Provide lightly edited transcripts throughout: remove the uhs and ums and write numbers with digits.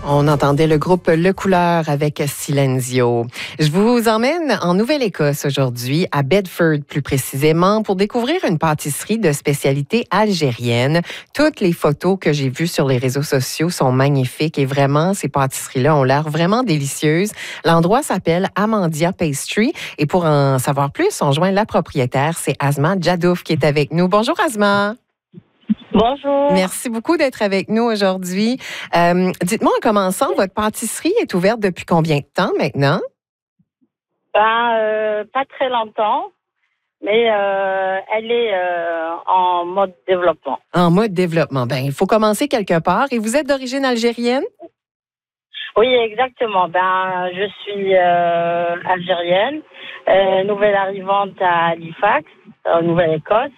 On entendait le groupe Le Couleur avec Silenzio. Je vous emmène en Nouvelle-Écosse aujourd'hui, à Bedford plus précisément, pour découvrir une pâtisserie de spécialité algérienne. Toutes les photos que j'ai vues sur les réseaux sociaux sont magnifiques et vraiment, ces pâtisseries-là ont l'air vraiment délicieuses. L'endroit s'appelle Amandia Pastry et pour en savoir plus, on joint la propriétaire, c'est Asma Djadouf qui est avec nous. Bonjour Asma. Bonjour. Merci beaucoup d'être avec nous aujourd'hui. Dites-moi en commençant, votre pâtisserie est ouverte depuis combien de temps maintenant? Pas très longtemps, mais elle est en mode développement. En mode développement. Ben, il faut commencer quelque part. Et vous êtes d'origine algérienne? Oui, exactement. Je suis algérienne, nouvelle arrivante à Halifax, en Nouvelle-Écosse.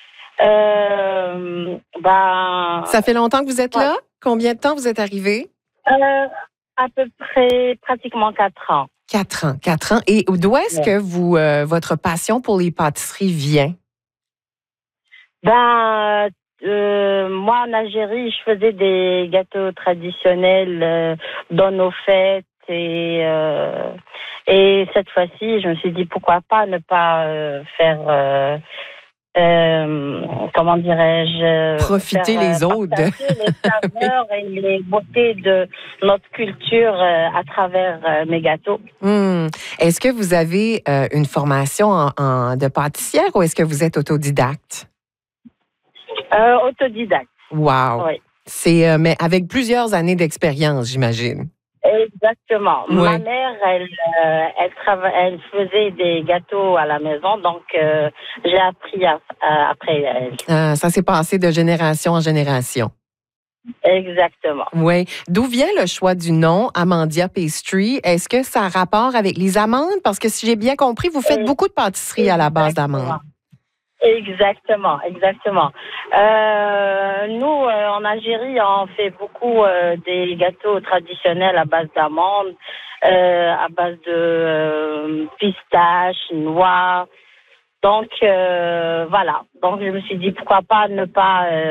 Ça fait longtemps que vous êtes là? Combien de temps vous êtes arrivé? À peu près pratiquement 4 ans. 4 ans, 4 ans. Et d'où est-ce que votre passion pour les pâtisseries vient? Moi, en Algérie, je faisais des gâteaux traditionnels dans nos fêtes et cette fois-ci, je me suis dit pourquoi pas ne pas faire comment dirais-je, profiter les autres, les saveurs et les beautés de notre culture à travers mes gâteaux. Est-ce que vous avez une formation de pâtissière ou est-ce que vous êtes autodidacte? Autodidacte. Wow. Oui. C'est mais avec plusieurs années d'expérience, j'imagine. Exactement. Oui. Ma mère, elle faisait des gâteaux à la maison, donc j'ai appris après elle. Ça s'est passé de génération en génération. Exactement. Oui. D'où vient le choix du nom Amandia Pastry? Est-ce que ça a rapport avec les amandes? Parce que si j'ai bien compris, vous faites beaucoup de pâtisseries à la base d'amandes. Exactement. Nous, en Algérie, on fait beaucoup des gâteaux traditionnels à base d'amandes, à base de pistaches, noix. Donc, voilà. Donc, je me suis dit, pourquoi pas ne pas